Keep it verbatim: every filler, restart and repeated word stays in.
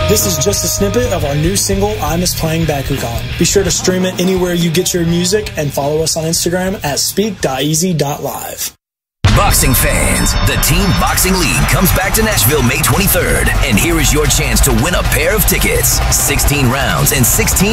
This is just a snippet of our new single, I Miss Playing Bakugan. Be sure to stream it anywhere you get your music and follow us on Instagram at speak dot easy dot live. Boxing fans, the Team Boxing League comes back to Nashville May twenty-third, and here is your chance to win a pair of tickets. sixteen rounds and sixteen